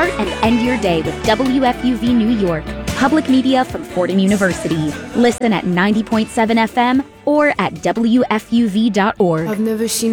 Start and end your day with WFUV New York, public media from Fordham University. Listen at 90.7 FM or at WFUV.org. I've never seen